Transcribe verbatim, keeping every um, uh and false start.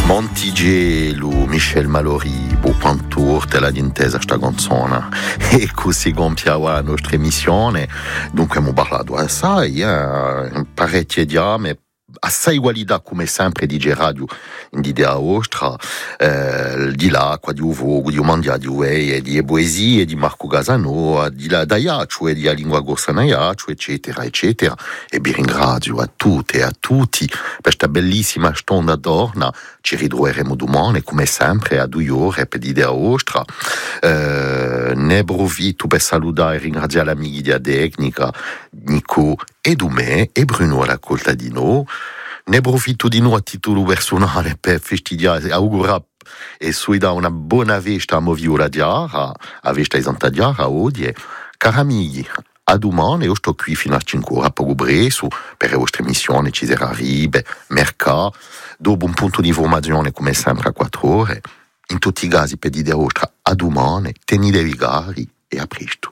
Montigelo, Michel Mallory, Bo Pantour, te la d'intesa sta canzone. E così gonfiava la nostra emissione. Dunque abbiamo parlato assai, eh, parecchie diame, assai qualità come sempre di radio in idea ostra, eh, di l'acqua, di uvogo, di umandia, di uei, di poesie, di Marco Casanova, di la da Iaccio e di la lingua gorsana Iaccio, eccetera, eccetera. E vi ringrazio a tutte e a tutti per questa bellissima stonda d'orna. Ci ritroveremo domani, come sempre, a due ore per l'idea ostra. Eh, ne approfitto per salutare e ringraziare gli amici della tecnica, Nico e Dumè e Bruno alla colta di noi. Ne approfitto di noi a titolo personale per festeggiare, augurare e suida una buona festa a Moviola Diara, a festa di Santa Diara oggi. Cari amici, a domani, io sto qui fino a cinque ore a poco preso per le vostre missioni, ci sarà ribe, mercato, dopo un punto di informazione come sempre a quattro ore. In tutti i casi per l'idea vostra, a domani, tenitevi cari e a presto.